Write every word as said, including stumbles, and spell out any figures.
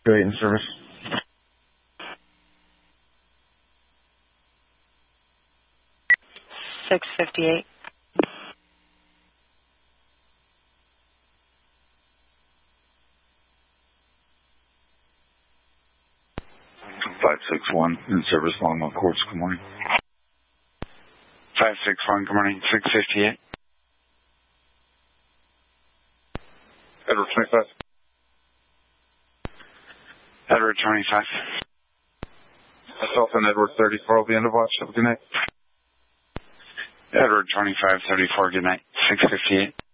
eight in service. six fifty-eight. five six one in service, Longmont Courts. Good morning. five six one, good morning. six fifty-eight. Edward twenty-five. Edward twenty-five. Myself and Edward thirty-four will be end of watch. Have a good night. Edward twenty-five thirty-four, good night. six fifty-eight.